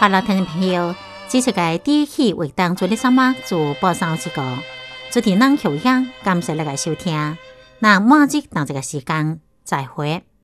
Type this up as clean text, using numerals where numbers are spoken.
好了，听众朋友，这是个第一期为当做的什么做播送一个，昨天能休息，感谢大家收听，那马上当这个时间再会。